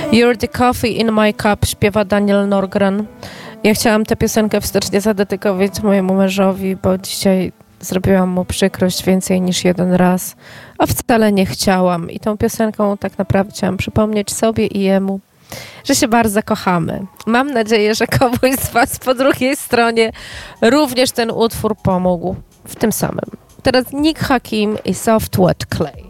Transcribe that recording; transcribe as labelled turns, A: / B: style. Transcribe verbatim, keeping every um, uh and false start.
A: You're the coffee in my cup śpiewa Daniel Norgren. Ja chciałam tę piosenkę wstecznie zadedykować mojemu mężowi, bo dzisiaj zrobiłam mu przykrość więcej niż jeden raz, a wcale nie chciałam. I tą piosenką tak naprawdę chciałam przypomnieć sobie i jemu, że się bardzo kochamy. Mam nadzieję, że komuś z was po drugiej stronie również ten utwór pomógł w tym samym. Teraz Nick Hakim i Soft Wet Clay.